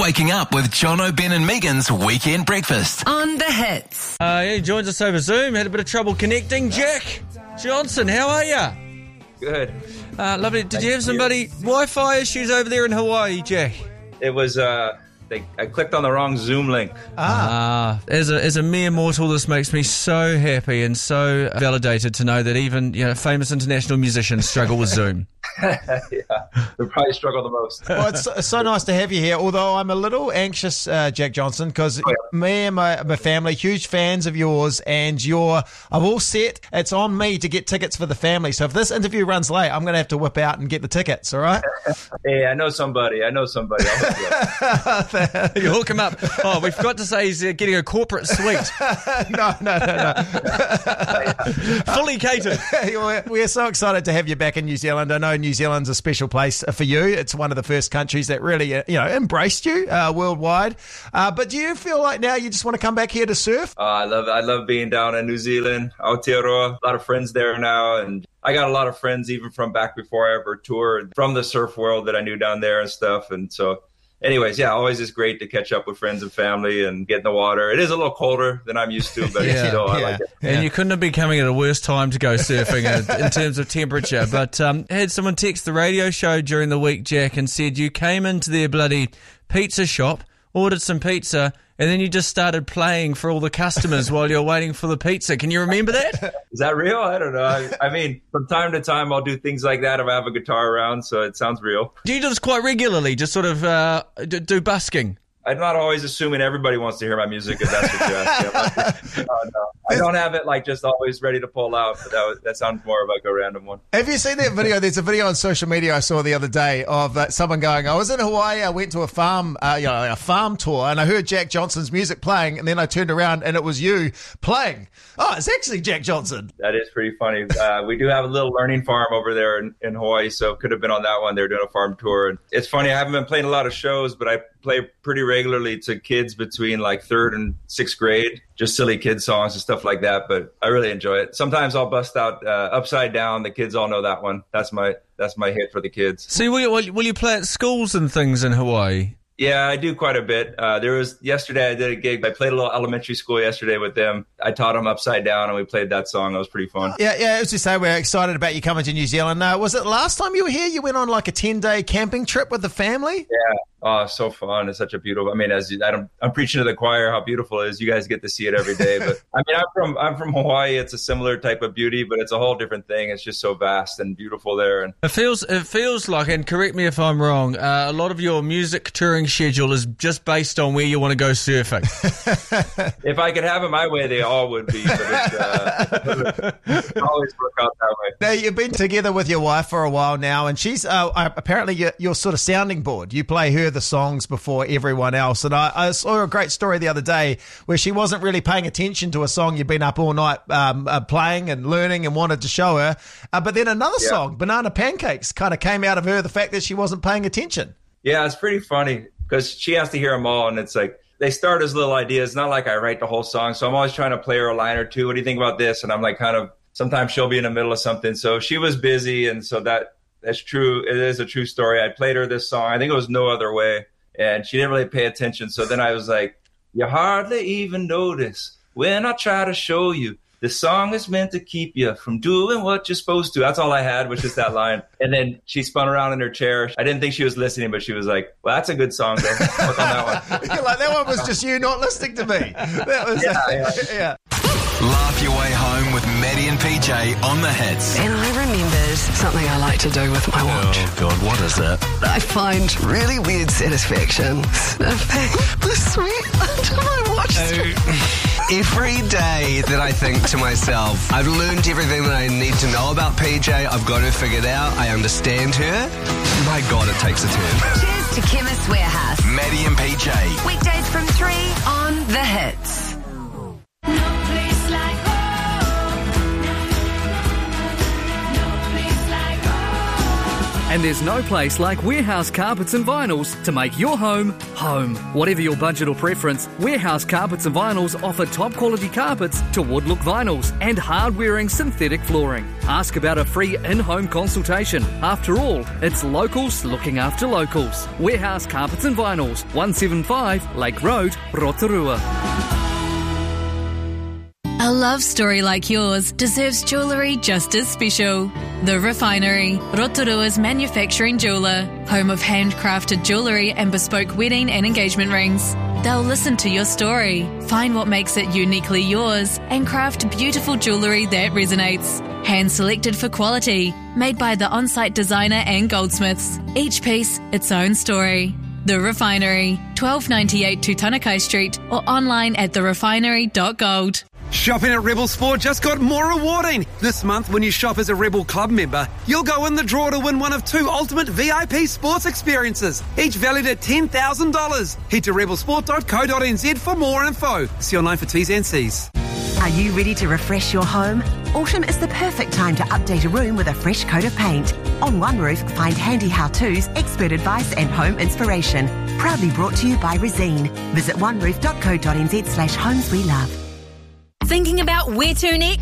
waking up with Jono, Ben and Megan's Weekend Breakfast. On the Hits. He joins us over Zoom. Had a bit of trouble connecting. Jack Johnson, how are you? Good. Lovely. Did you have somebody Wi-Fi issues over there in Hawaii, Jack? It was, I clicked on the wrong Zoom link. As a mere mortal, this makes me so happy and so validated to know that even famous international musicians struggle with Zoom. Yeah, they probably struggle the most. Well, it's so nice to have you here, although I'm a little anxious, Jack Johnson, because me and my family, huge fans of yours, and I'm all set. It's on me to get tickets for the family. So if this interview runs late, I'm going to have to whip out and get the tickets, all right? Hey, I know somebody. I'll hook you up. You hook him up. Oh, we forgot to say he's getting a corporate suite. No. Fully catered. We're so excited to have you back in New Zealand. I know New Zealand's a special place for you. It's one of the first countries that really, embraced you worldwide. But do you feel like now you just want to come back here to surf? I love being down in New Zealand, Aotearoa. A lot of friends there now, and I got a lot of friends even from back before I ever toured, from the surf world that I knew down there and stuff. And so anyways, yeah, always is great to catch up with friends and family and get in the water. It is a little colder than I'm used to, but I like it. And you couldn't have been coming at a worse time to go surfing in terms of temperature. But I had someone text the radio show during the week, Jack, and said you came into their bloody pizza shop, ordered some pizza, and then you just started playing for all the customers while you're waiting for the pizza. Can you remember that? Is that real? I don't know. I mean, from time to time, I'll do things like that if I have a guitar around, so it sounds real. Do you do this quite regularly, just sort of do busking? I'm not always assuming everybody wants to hear my music, if that's what you're asking. No. I don't have it like just always ready to pull out, but that sounds more of like a random one. Have you seen that video? There's a video on social media I saw the other day of someone going, I was in Hawaii, I went to a farm, a farm tour, and I heard Jack Johnson's music playing, and then I turned around and it was you playing. Oh, it's actually Jack Johnson. That is pretty funny. We do have a little learning farm over there in Hawaii, so could have been on that one. They're doing a farm tour. And it's funny, I haven't been playing a lot of shows, but I play pretty regularly to kids between like 3rd and 6th grade, just silly kid songs and stuff like that. But I really enjoy it. Sometimes I'll bust out Upside Down. The kids all know that one. That's my hit for the kids. See, will you play at schools and things in Hawaii? Yeah, I do quite a bit. Yesterday I did a gig. I played a little elementary school yesterday with them. I taught them Upside Down, and we played that song. It was pretty fun. Yeah, as you say, we're excited about you coming to New Zealand. Was it last time you were here, you went on like a 10-day camping trip with the family? Yeah. Oh, so fun. It's such a beautiful, I'm preaching to the choir how beautiful it is. You guys get to see it every day. But I'm from Hawaii. It's a similar type of beauty, but it's a whole different thing. It's just so vast and beautiful there. And it feels like, and correct me if I'm wrong, a lot of your music touring schedule is just based on where you want to go surfing. If I could have it my way, they all would be. But it always work out that way. Now, you've been together with your wife for a while now, and she's apparently your sort of sounding board. You play her the songs before everyone else. And I saw a great story the other day where she wasn't really paying attention to a song you've been up all night playing and learning and wanted to show her. But then another song, Banana Pancakes, kind of came out of her, the fact that she wasn't paying attention. Yeah, it's pretty funny because she has to hear them all. And it's like, they start as little ideas. Not like I write the whole song. So I'm always trying to play her a line or two. What do you think about this? And I'm like, sometimes she'll be in the middle of something. So she was busy. And so that's true. It is a true story. I played her this song. I think it was No Other Way. And she didn't really pay attention. So then I was like, you hardly even notice when I try to show you. The song is meant to keep you from doing what you're supposed to. That's all I had, was just that line. And then she spun around in her chair. I didn't think she was listening, but she was like, well, that's a good song, though. Work on that one. You're like, that one was just you not listening to me. That was, yeah. Laugh your way home with Maddie and PJ on the Hits. And I remembered something I like to do with my watch. Oh, God, what is it? I find really weird satisfaction sniffing the sweat under my watch. Every day that I think to myself, I've learned everything that I need to know about PJ. I've got her figured out. I understand her. My God, it takes a turn. Cheers to Chemist Warehouse. Maddie and PJ. Weekdays from 3 on The Hits. And there's no place like Warehouse Carpets and Vinyls to make your home, home. Whatever your budget or preference, Warehouse Carpets and Vinyls offer top quality carpets to wood look vinyls and hard-wearing synthetic flooring. Ask about a free in-home consultation. After all, it's locals looking after locals. Warehouse Carpets and Vinyls, 175 Lake Road, Rotorua. A love story like yours deserves jewellery just as special. The Refinery, Rotorua's manufacturing jeweller, home of handcrafted jewellery and bespoke wedding and engagement rings. They'll listen to your story, find what makes it uniquely yours, and craft beautiful jewellery that resonates. Hand-selected for quality, made by the on-site designer and goldsmiths. Each piece, its own story. The Refinery, 1298 Tutanekai Street, or online at therefinery.gold. Shopping at Rebel Sport just got more rewarding. This month, when you shop as a Rebel Club member, you'll go in the draw to win one of 2 ultimate VIP sports experiences, each valued at $10,000. Head to rebelsport.co.nz for more info. See online for T's and C's. Are you ready to refresh your home? Autumn is the perfect time to update a room with a fresh coat of paint. On One Roof, find handy how-tos, expert advice and home inspiration. Proudly brought to you by Resene. Visit oneroof.co.nz/homes we love. Thinking about where to next?